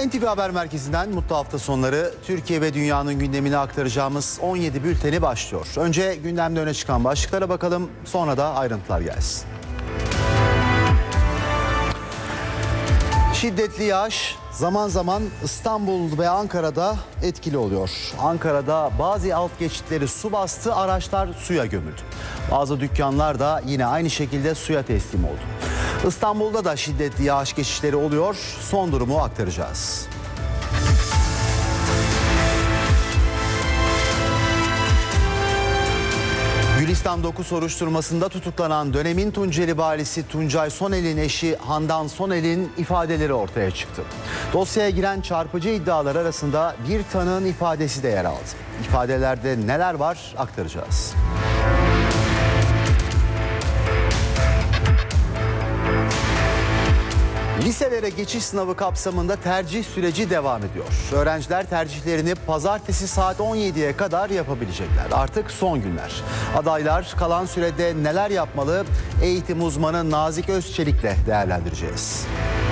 NTV Haber Merkezi'nden mutlu hafta sonları. Türkiye ve dünyanın gündemini aktaracağımız 17 bülteni başlıyor. Önce gündemde öne çıkan başlıklara bakalım, sonra da ayrıntılar gelsin. Şiddetli yağış zaman zaman İstanbul ve Ankara'da etkili oluyor. Ankara'da bazı alt geçitleri su bastı, araçlar suya gömüldü. Bazı dükkanlar da yine aynı şekilde suya teslim oldu. İstanbul'da da şiddetli yağış geçişleri oluyor. Son durumu aktaracağız. Gülistan 9 soruşturmasında tutuklanan dönemin Tunceli valisi Tuncay Sonel'in eşi Handan Sonel'in ifadeleri ortaya çıktı. Dosyaya giren çarpıcı iddialar arasında bir tanığın ifadesi de yer aldı. İfadelerde neler var aktaracağız. Liselere geçiş sınavı kapsamında tercih süreci devam ediyor. Öğrenciler tercihlerini pazartesi saat 17'ye kadar yapabilecekler. Artık son günler. Adaylar kalan sürede neler yapmalı? Eğitim uzmanı Nazik Özçelik'le değerlendireceğiz.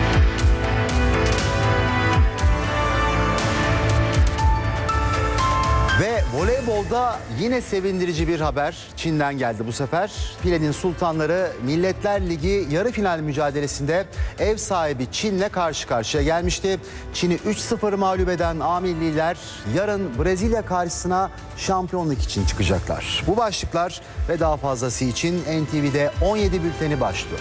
Ve voleybolda yine sevindirici bir haber Çin'den geldi bu sefer. Filenin Sultanları Milletler Ligi yarı final mücadelesinde ev sahibi Çin'le karşı karşıya gelmişti. Çin'i 3-0 mağlup eden A Milliler yarın Brezilya karşısına şampiyonluk için çıkacaklar. Bu başlıklar ve daha fazlası için NTV'de 17 bülteni başlıyor.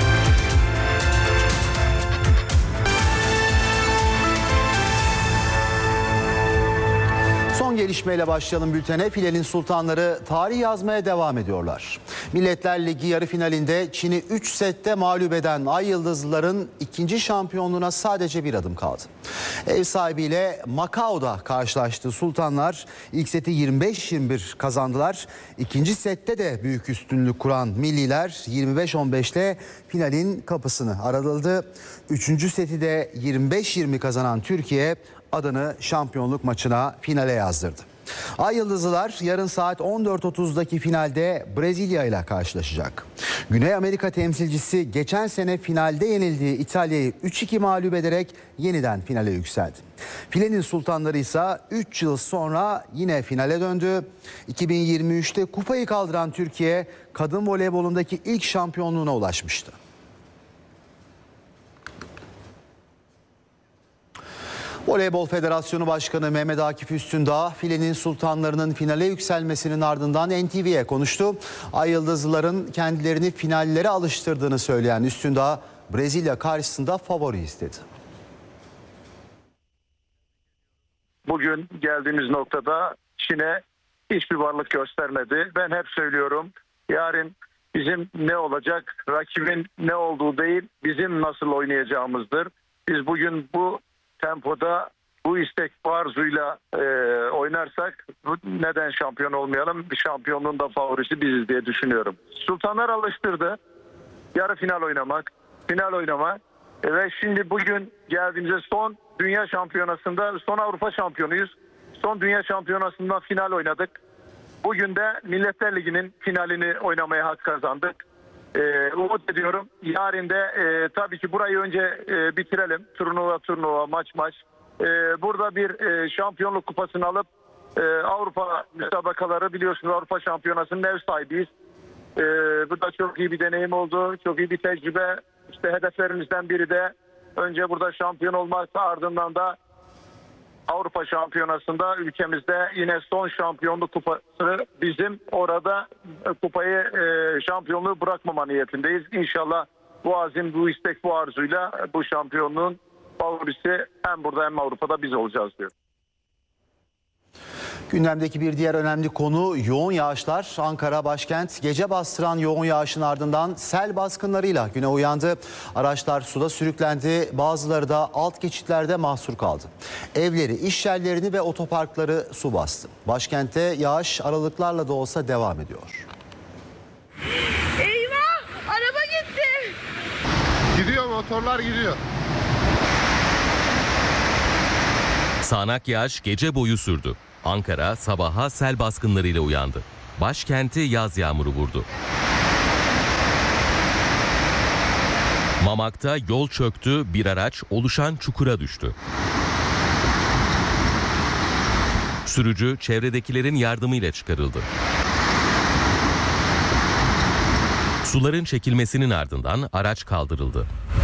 Son gelişmeyle başlayalım bültene. Filenin Sultanları tarih yazmaya devam ediyorlar. Milletler Ligi yarı finalinde Çin'i 3 sette mağlup eden Ay Yıldızlıların ikinci şampiyonluğuna sadece bir adım kaldı. Ev sahibiyle Macao'da karşılaştı Sultanlar. İlk seti 25-21 kazandılar. İkinci sette de büyük üstünlük kuran Milliler 25-15'le finalin kapısını araladı. Üçüncü seti de 25-20 kazanan Türkiye adını şampiyonluk maçına finale yazdırdı. Ay Yıldızlılar yarın saat 14.30'daki finalde Brezilya ile karşılaşacak. Güney Amerika temsilcisi geçen sene finalde yenildiği İtalya'yı 3-2 mağlup ederek yeniden finale yükseldi. Filenin Sultanları ise 3 yıl sonra yine finale döndü. 2023'te kupayı kaldıran Türkiye kadın voleybolundaki ilk şampiyonluğuna ulaşmıştı. Voleybol Federasyonu Başkanı Mehmet Akif Üstündağ, Filenin Sultanlarının finale yükselmesinin ardından NTV'ye konuştu. Ay Yıldızlıların kendilerini finallere alıştırdığını söyleyen Üstündağ, Brezilya karşısında favori istedi. Bugün geldiğimiz noktada Çin'e hiçbir varlık göstermedi. Ben hep söylüyorum, yarın bizim ne olacak, rakibin ne olduğu değil, bizim nasıl oynayacağımızdır. Biz bugün bu tempoda, bu istek, bu arzuyla oynarsak neden şampiyon olmayalım? Bir şampiyonluğun da favorisi biziz diye düşünüyorum. Sultanlar alıştırdı. Yarı final oynamak, final oynamak. Ve şimdi bugün geldiğimizde son dünya şampiyonasında, son Avrupa şampiyonuyuz. Son dünya şampiyonasında final oynadık. Bugün de Milletler Ligi'nin finalini oynamaya hak kazandık. Umut ediyorum. Yarın da tabii ki burayı önce bitirelim. Turnuva, maç. Burada bir şampiyonluk kupasını alıp Avrupa müsabakaları, biliyorsunuz Avrupa Şampiyonası'nın ev sahibiyiz. Bu da çok iyi bir deneyim oldu. Çok iyi bir tecrübe. İşte hedeflerimizden biri de önce burada şampiyon olmak, ardından da Avrupa Şampiyonası'nda ülkemizde yine son şampiyonluk kupası bizim, orada kupayı, şampiyonluğu bırakmama niyetindeyiz. İnşallah bu azim, bu istek, bu arzuyla bu şampiyonluğun favorisi hem burada hem Avrupa'da biz olacağız diyor. Gündemdeki bir diğer önemli konu yoğun yağışlar. Ankara başkent gece bastıran yoğun yağışın ardından sel baskınlarıyla güne uyandı. Araçlar suda sürüklendi, bazıları da alt geçitlerde mahsur kaldı. Evleri, iş yerlerini ve otoparkları su bastı. Başkentte yağış aralıklarla da olsa devam ediyor. Eyvah! Araba gitti. Gidiyor, motorlar gidiyor. Sağanak yağış gece boyu sürdü. Ankara sabaha sel baskınlarıyla uyandı. Başkenti yaz yağmuru vurdu. Mamak'ta yol çöktü, bir araç oluşan çukura düştü. Sürücü çevredekilerin yardımıyla çıkarıldı. Suların çekilmesinin ardından araç kaldırıldı.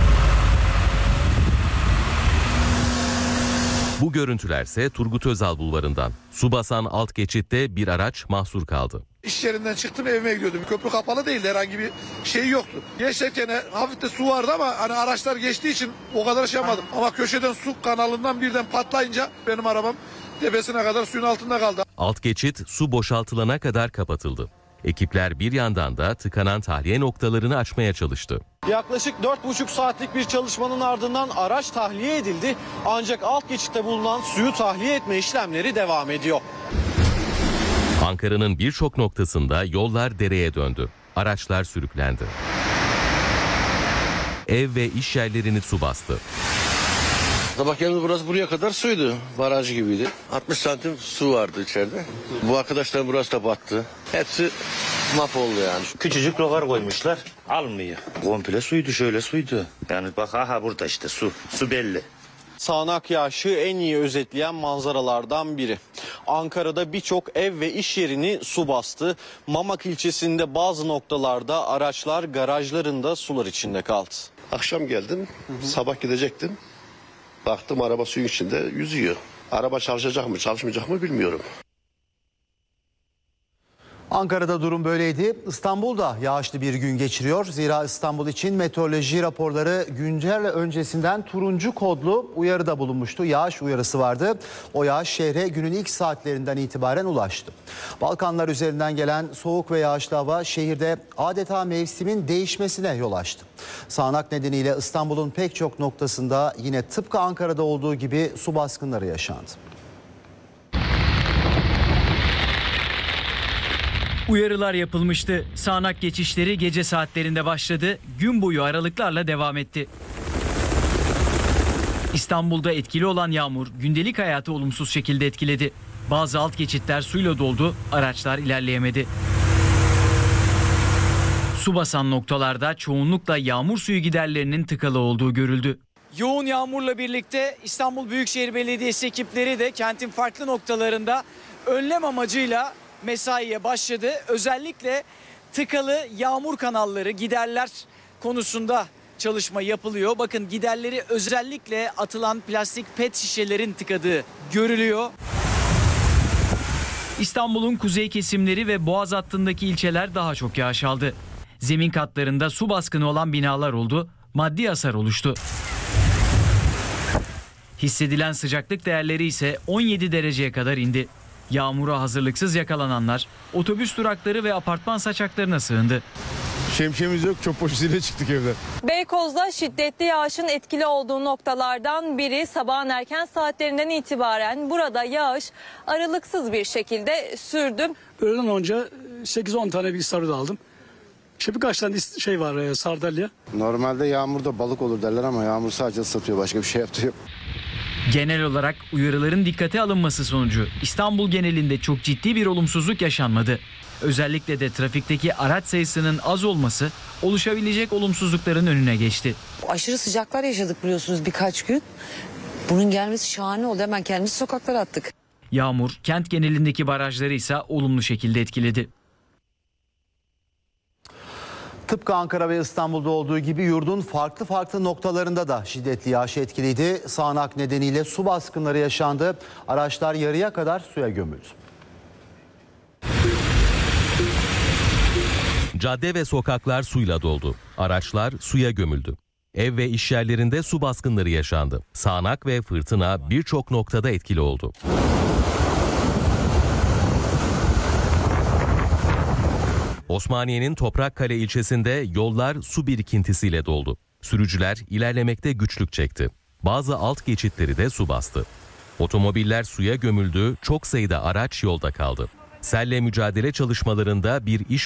Bu görüntülerse Turgut Özal Bulvarı'ndan. Su basan alt geçitte bir araç mahsur kaldı. İş yerinden çıktım, evime gidiyordum. Köprü kapalı değildi, herhangi bir şey yoktu. Geçerken hafif de su vardı ama hani araçlar geçtiği için o kadar şey yapmadım. Ama köşeden su kanalından birden patlayınca benim arabam tepesine kadar suyun altında kaldı. Alt geçit su boşaltılana kadar kapatıldı. Ekipler bir yandan da tıkanan tahliye noktalarını açmaya çalıştı. Yaklaşık 4,5 saatlik bir çalışmanın ardından araç tahliye edildi. Ancak alt geçitte bulunan suyu tahliye etme işlemleri devam ediyor. Ankara'nın birçok noktasında yollar dereye döndü. Araçlar sürüklendi. Ev ve iş yerlerini su bastı. Sabah geldi, burası buraya kadar suydu. Baraj gibiydi. 60 santim su vardı içeride. Bu arkadaşlar burası da battı. Hepsi mahvoldu yani. Küçücük logar koymuşlar. Almıyor. Komple suydu, şöyle suydu. Yani bak aha burada işte su. Su belli. Sağanak yağışı en iyi özetleyen manzaralardan biri. Ankara'da birçok ev ve iş yerini su bastı. Mamak ilçesinde bazı noktalarda araçlar garajlarında sular içinde kaldı. Akşam geldim, sabah gidecektim. Baktım araba suyun içinde yüzüyor. Araba çalışacak mı, çalışmayacak mı bilmiyorum. Ankara'da durum böyleydi. İstanbul'da yağışlı bir gün geçiriyor. Zira İstanbul için meteoroloji raporları güncel öncesinden turuncu kodlu uyarıda bulunmuştu. Yağış uyarısı vardı. O yağış şehre günün ilk saatlerinden itibaren ulaştı. Balkanlar üzerinden gelen soğuk ve yağışlı hava şehirde adeta mevsimin değişmesine yol açtı. Sağanak nedeniyle İstanbul'un pek çok noktasında yine tıpkı Ankara'da olduğu gibi su baskınları yaşandı. Uyarılar yapılmıştı. Sağanak geçişleri gece saatlerinde başladı. Gün boyu aralıklarla devam etti. İstanbul'da etkili olan yağmur gündelik hayatı olumsuz şekilde etkiledi. Bazı alt geçitler suyla doldu, araçlar ilerleyemedi. Su basan noktalarda çoğunlukla yağmur suyu giderlerinin tıkalı olduğu görüldü. Yoğun yağmurla birlikte İstanbul Büyükşehir Belediyesi ekipleri de kentin farklı noktalarında önlem amacıyla mesaiye başladı. Özellikle tıkalı yağmur kanalları, giderler konusunda çalışma yapılıyor. Bakın giderleri özellikle atılan plastik pet şişelerin tıkadığı görülüyor. İstanbul'un kuzey kesimleri ve Boğaz hattındaki ilçeler daha çok yağış aldı. Zemin katlarında su baskını olan binalar oldu, maddi hasar oluştu. Hissedilen sıcaklık değerleri ise 17 dereceye kadar indi. Yağmura hazırlıksız yakalananlar otobüs durakları ve apartman saçaklarına sığındı. Şemsiyemiz yok, çöp poşetiyle çıktık evden. Beykoz'da şiddetli yağışın etkili olduğu noktalardan biri sabahın erken saatlerinden itibaren burada yağış aralıksız bir şekilde sürdü. Öğleden önce 8-10 tane bilgisayar aldım. İşte birkaç tane şey var, sardalya. Normalde yağmurda balık olur derler ama yağmur sadece ıslatıyor, başka bir şey yaptı yok. Genel olarak uyarıların dikkate alınması sonucu İstanbul genelinde çok ciddi bir olumsuzluk yaşanmadı. Özellikle de trafikteki araç sayısının az olması oluşabilecek olumsuzlukların önüne geçti. Aşırı sıcaklar yaşadık biliyorsunuz birkaç gün. Bunun gelmesi şahane oldu. Hemen kendimizi sokaklara attık. Yağmur kent genelindeki barajları ise olumlu şekilde etkiledi. Tıpkı Ankara ve İstanbul'da olduğu gibi yurdun farklı noktalarında da şiddetli yağış etkiliydi. Sağanak nedeniyle su baskınları yaşandı. Araçlar yarıya kadar suya gömüldü. Cadde ve sokaklar suyla doldu. Araçlar suya gömüldü. Ev ve iş yerlerinde su baskınları yaşandı. Sağanak ve fırtına birçok noktada etkili oldu. Osmaniye'nin Toprakkale ilçesinde yollar su birikintisiyle doldu. Sürücüler ilerlemekte güçlük çekti. Bazı alt geçitleri de su bastı. Otomobiller suya gömüldü, çok sayıda araç yolda kaldı. Selle mücadele çalışmalarında bir iş